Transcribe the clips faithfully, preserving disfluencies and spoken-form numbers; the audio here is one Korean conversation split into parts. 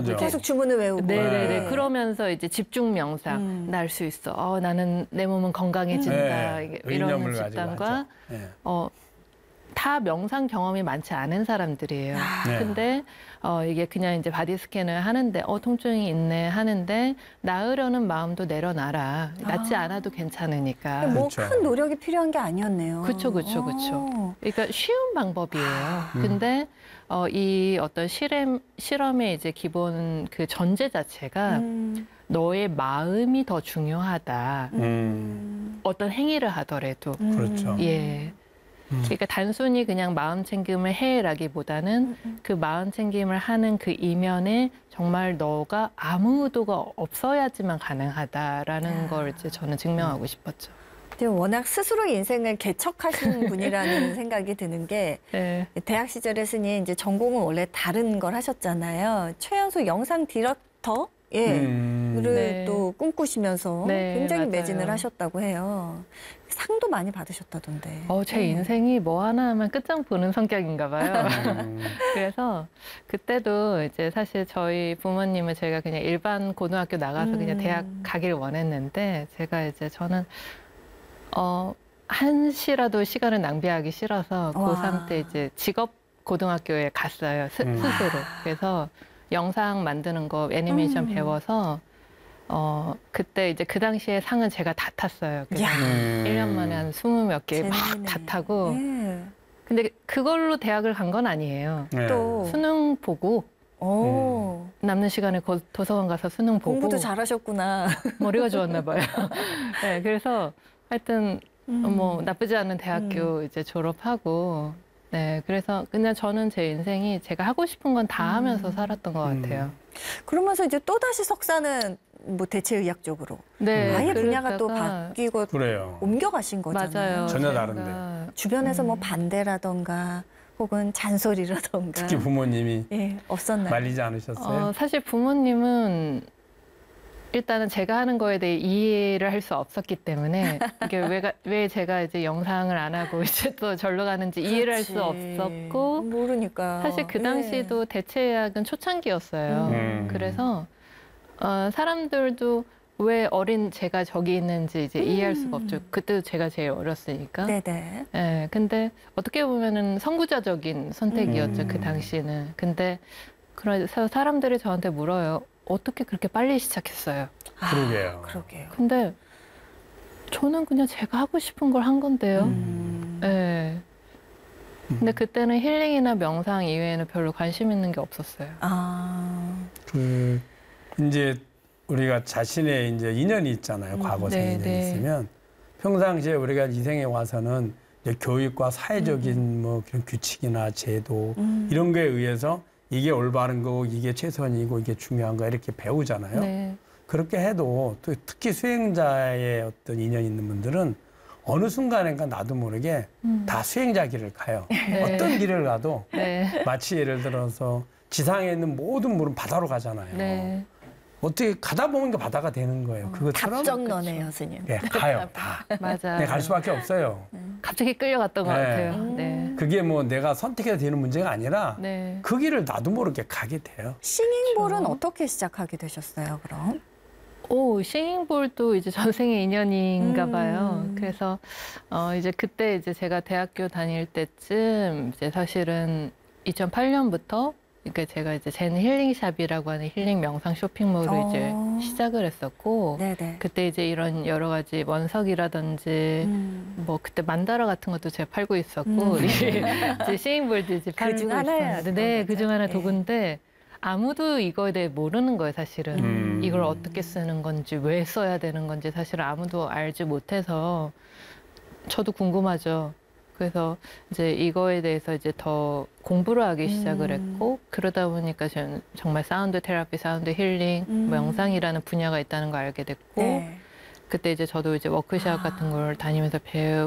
그죠. 계속 주문을 외우고. 네네네. 네. 그러면서 이제 집중 명상, 음. 날 수 있어. 어, 나는 내 몸은 건강해진다. 네. 이게 의념을 이런 가지고 집단과 하죠. 네. 어, 다 명상 경험이 많지 않은 사람들이에요. 네. 근데 어, 이게 그냥 이제 바디 스캔을 하는데 어, 통증이 있네 하는데 나으려는 마음도 내려놔라. 낫지 아. 않아도 괜찮으니까. 뭐 그렇죠. 큰 노력이 필요한 게 아니었네요. 그쵸, 그쵸, 그쵸. 어. 그러니까 쉬운 방법이에요. 음. 근데 어, 이 어떤 실험, 실험의 이제 기본 그 전제 자체가 음. 너의 마음이 더 중요하다. 음. 어떤 행위를 하더라도. 음. 그렇죠. 예. 음. 그러니까 단순히 그냥 마음 챙김을 해라기보다는 음. 그 마음 챙김을 하는 그 이면에 정말 너가 아무 의도가 없어야지만 가능하다라는 야. 걸 이제 저는 증명하고 싶었죠. 근데 워낙 스스로 인생을 개척하신 분이라는 생각이 드는 게 네. 대학 시절에 스님 이제 전공은 원래 다른 걸 하셨잖아요. 최연소 영상 디렉터 예. 음. 를 네. 또 꿈꾸시면서 네, 굉장히 맞아요. 매진을 하셨다고 해요. 상도 많이 받으셨다던데. 어, 제 네. 인생이 뭐 하나 하면 끝장 보는 성격인가 봐요. 음. 그래서 그때도 이제 사실 저희 부모님은 저희가 그냥 일반 고등학교 나가서 음. 그냥 대학 가길 원했는데 제가 이제 저는 어, 한시라도 시간을 낭비하기 싫어서 와. 고삼 때 이제 직업 고등학교에 갔어요. 스, 음. 스스로. 그래서 영상 만드는 거 애니메이션 음. 배워서 어, 그때 이제 그 당시에 상은 제가 다 탔어요. 그래서 야. 음. 일 년 만에 한 스무 몇 개 막 재밌네. 다 타고. 예. 근데 그걸로 대학을 간 건 아니에요. 네. 또 수능 보고 오. 남는 시간에 고- 도서관 가서 수능 보고 공부도 잘하셨구나. 머리가 좋았나 봐요. 네, 그래서 하여튼 음. 뭐 나쁘지 않은 대학교 이제 졸업하고 네, 그래서 그냥 저는 제 인생이 제가 하고 싶은 건 다 하면서 살았던 것 음. 같아요. 그러면서 이제 또 다시 석사는 뭐 대체의학 쪽으로 네, 아예 분야가 또 그러다가 바뀌고 그래요. 옮겨가신 거잖아요. 맞아요. 전혀 제가- 다른데. 주변에서 뭐 음. 반대라던가 혹은 잔소리라던가 특히 부모님이 예, 없었나요? 말리지 않으셨어요? 어, 사실 부모님은 일단은 제가 하는 거에 대해 이해를 할 수 없었기 때문에 이게 왜, 가- 왜 제가 이제 영상을 안 하고 이제 또 절로 가는지 이해를 할 수 그렇지. 없었고 모르니까 사실 그 당시도 대체의학은 초창기였어요. 음. 그래서 어, 사람들도 왜 어린 제가 저기 있는지 이제 이해할 수가 없죠. 그때도 제가 제일 어렸으니까. 음. 네네. 예, 근데 어떻게 보면은 선구자적인 선택이었죠, 음. 그 당시에는. 근데 그래서 사람들이 저한테 물어요. 어떻게 그렇게 빨리 시작했어요? 그러게요. 아, 그러게요. 근데 저는 그냥 제가 하고 싶은 걸 한 건데요. 음. 예. 근데 그때는 힐링이나 명상 이외에는 별로 관심 있는 게 없었어요. 아. 그 이제 우리가 자신의 이제 인연이 있잖아요. 과거생 네, 인연이 네. 있으면 평상시에 우리가 이 생에 와서는 이제 교육과 사회적인 음. 뭐 그런 규칙이나 제도 음. 이런 거에 의해서 이게 올바른 거고 이게 최선이고 이게 중요한 거 이렇게 배우잖아요. 네. 그렇게 해도 또 특히 수행자의 어떤 인연이 있는 분들은 어느 순간인가 나도 모르게 음. 다 수행자 길을 가요. 네. 어떤 길을 가도 네. 마치 예를 들어서 지상에 있는 모든 물은 바다로 가잖아요. 네. 어떻게 가다 보면 그 바다가 되는 거예요. 그것처럼 답정너네요, 스님. 예, 가요. 다. 맞아요. 네, 갈 수밖에 없어요. 갑자기 끌려갔던 것 네. 같아요. 음. 네. 그게 뭐 내가 선택해야 되는 문제가 아니라 네. 그 길을 나도 모르게 가게 돼요. 싱잉볼은 그렇죠. 어떻게 시작하게 되셨어요, 그럼? 오, 싱잉볼도 이제 전생의 인연인가 음. 봐요. 그래서 어 이제 그때 이제 제가 대학교 다닐 때쯤 이제 사실은 이천팔 년부터 그러니까 제가 이제 젠 힐링샵이라고 하는 힐링 명상 쇼핑몰을 어. 이제 시작을 했었고 네네. 그때 이제 이런 여러 가지 원석이라든지 음. 뭐 그때 만다라 같은 것도 제가 팔고 있었고 음. 이제 싱잉볼도 이제 팔고 그중 하나예요, 있었는데 네, 그건 그중 하나 맞아. 도구인데 아무도 이거에 대해 모르는 거예요, 사실은. 음. 이걸 어떻게 쓰는 건지, 왜 써야 되는 건지 사실 아무도 알지 못해서 저도 궁금하죠. 그래서 이제 이거에 대해서 이제 더 공부를 하기 시작을 음. 했고 그러다 보니까 저는 정말 사운드 테라피, 사운드 힐링, 음. 명상이라는 분야가 있다는 걸 알게 됐고 네. 그때 이제 저도 이제 워크숍 아. 같은 걸 다니면서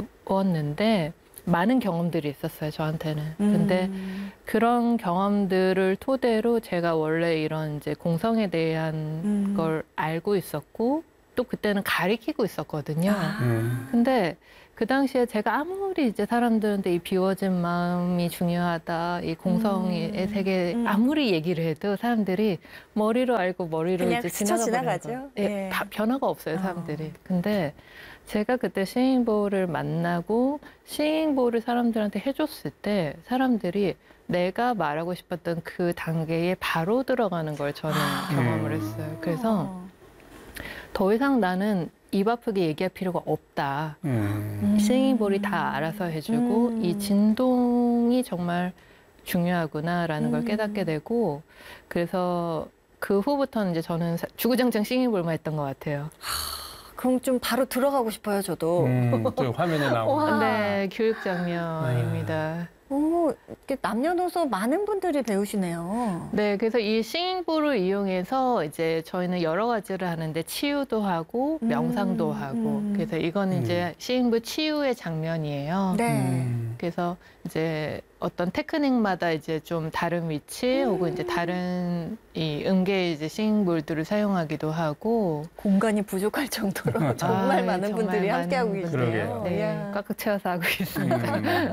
배웠는데 많은 경험들이 있었어요, 저한테는. 근데 음. 그런 경험들을 토대로 제가 원래 이런 이제 공성에 대한 음. 걸 알고 있었고 또 그때는 가리키고 있었거든요. 아. 음. 근데 그 당시에 제가 아무리 이제 사람들한테 이 비워진 마음이 중요하다, 이 공성의 음. 세계 음. 아무리 얘기를 해도 사람들이 머리로 알고 머리로 그냥 이제 스쳐 지나가 지나가죠. 버리는 거예요. 예, 예. 바- 변화가 없어요, 사람들이. 어. 근데 제가 그때 싱잉볼을 만나고 싱잉볼을 사람들한테 해줬을 때 사람들이 내가 말하고 싶었던 그 단계에 바로 들어가는 걸 저는 아. 경험을 음. 했어요. 그래서 더 이상 나는 입 아프게 얘기할 필요가 없다. 음. 싱잉볼이 다 알아서 해주고 음. 이 진동이 정말 중요하구나라는 걸 음. 깨닫게 되고 그래서 그 후부터는 이제 저는 사- 주구장창 싱잉볼만 했던 것 같아요. 그럼 좀 바로 들어가고 싶어요, 저도. 음, 또 화면에 나오고. 와. 네, 교육 장면입니다. 오, 이렇게 남녀노소 많은 분들이 배우시네요. 네, 그래서 이 싱잉볼을 이용해서 이제 저희는 여러 가지를 하는데 치유도 하고 음, 명상도 하고 음. 그래서 이거는 음. 이제 싱잉볼 치유의 장면이에요. 네. 음. 그래서 이제 어떤 테크닉마다 이제 좀 다른 위치 음. 혹은 이제 다른 이 음계 이제 싱잉볼들을 사용하기도 하고 공간이 부족할 정도로 정말 아, 많은 정말 분들이 많은 함께하고 분들이. 계시네요. 그러게요. 네, 이야. 꽉꽉 채워서 하고 있습니다. 음.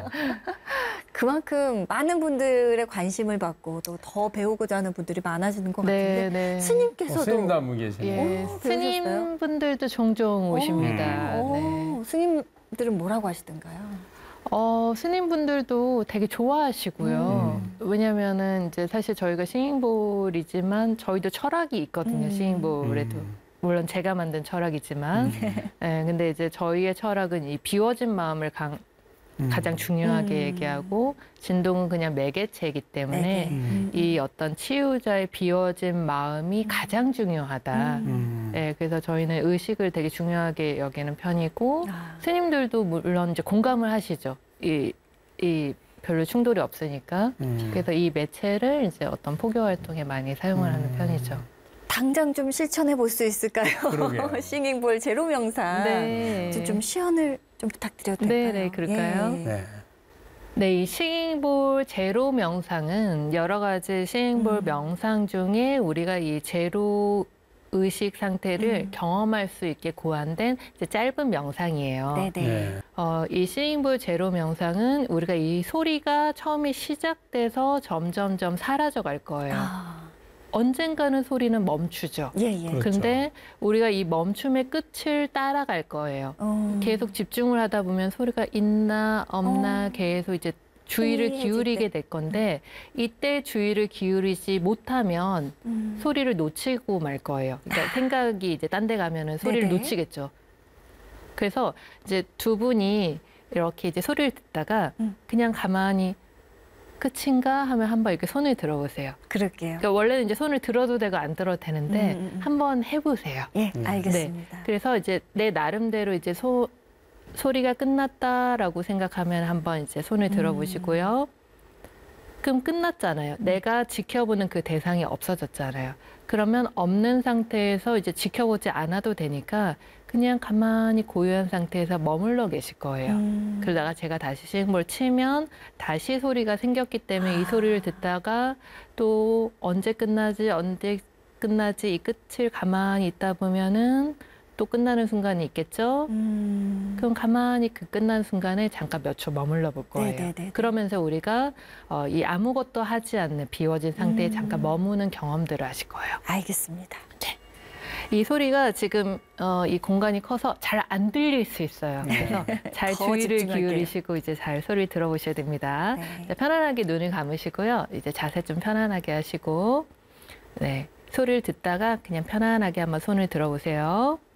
그만큼 많은 분들의 관심을 받고 또 더 배우고자 하는 분들이 많아지는 것 네, 같은데 네. 어, 스님께서도 스님도 한 분 계시네. 예, 오, 배우셨어요? 스님분들도 종종 오십니다. 오, 네. 스님들은 뭐라고 하시던가요? 어, 스님분들도 되게 좋아하시고요. 음. 왜냐면은 이제 사실 저희가 싱잉볼이지만 저희도 철학이 있거든요. 음. 싱잉볼에도. 음. 물론 제가 만든 철학이지만. 음. 예, 근데 이제 저희의 철학은 이 비워진 마음을 강- 음. 가장 중요하게 음. 얘기하고 진동은 그냥 매개체이기 때문에 네네. 음. 이 어떤 치유자의 비워진 마음이 가장 중요하다. 음. 예, 그래서 저희는 의식을 되게 중요하게 여기는 편이고 아, 스님들도 물론 이제 공감을 하시죠. 이, 이 별로 충돌이 없으니까. 음. 그래서 이 매체를 이제 어떤 포교 활동에 많이 사용을 하는 음. 편이죠. 당장 좀 실천해 볼 수 있을까요? 그러게요. 싱잉볼 제로 명상. 네. 좀, 좀 시연을 좀 부탁드려도 될까요? 네, 네, 그럴까요? 예. 네. 네, 이 싱잉볼 제로 명상은 여러 가지 싱잉볼 음. 명상 중에 우리가 이 제로 의식 상태를 음. 경험할 수 있게 고안된 이제 짧은 명상이에요. 네네. 네. 어, 이 싱잉볼 제로 명상은 우리가 이 소리가 처음에 시작돼서 점점점 사라져 갈 거예요. 아, 언젠가는 소리는 멈추죠. 예, 예. 그렇죠. 근데 우리가 이 멈춤의 끝을 따라갈 거예요. 어. 계속 집중을 하다 보면 소리가 있나 없나 어. 계속 이제 주의를 희미해질 기울이게 때. 될 건데 이때 주의를 기울이지 못하면 음. 소리를 놓치고 말 거예요. 그러니까 생각이 이제 딴 데 가면은 소리를 네네. 놓치겠죠. 그래서 이제 두 분이 이렇게 이제 소리를 듣다가 음. 그냥 가만히 끝인가 하면 한번 이렇게 손을 들어보세요. 그럴게요. 그러니까 원래는 이제 손을 들어도 되고 안 들어도 되는데 음, 음, 음. 한번 해보세요. 예, 음. 알겠습니다. 그래서 이제 내 나름대로 이제 소, 소리가 끝났다라고 생각하면 한번 이제 손을 들어보시고요. 그럼 끝났잖아요. 내가 지켜보는 그 대상이 없어졌잖아요. 그러면 없는 상태에서 이제 지켜보지 않아도 되니까 그냥 가만히 고요한 상태에서 머물러 계실 거예요. 음. 그러다가 제가 다시 싱잉볼 치면 다시 소리가 생겼기 때문에 이 소리를 듣다가 또 언제 끝나지 언제 끝나지 이 끝을 가만히 있다 보면은 또 끝나는 순간이 있겠죠. 음. 그럼 가만히 그 끝난 순간에 잠깐 몇 초 머물러 볼 거예요. 네네네. 그러면서 우리가 어, 이 아무것도 하지 않는 비워진 상태에 음. 잠깐 머무는 경험들을 하실 거예요. 알겠습니다. 이 소리가 지금 어, 이 공간이 커서 잘 안 들릴 수 있어요. 그래서 잘 더 주의를 집중할게요. 기울이시고 이제 잘 소리를 들어보셔야 됩니다. 네. 자, 편안하게 눈을 감으시고요. 이제 자세 좀 편안하게 하시고, 네 소리를 듣다가 그냥 편안하게 한번 손을 들어보세요.